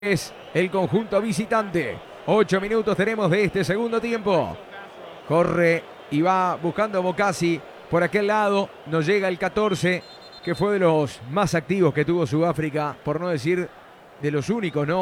Es el conjunto visitante. 8 minutos tenemos de este segundo tiempo. Corre y va buscando Bocasi por aquel lado. Nos llega el 14, que fue de los más activos que tuvo Sudáfrica, por no decir de los únicos, ¿no?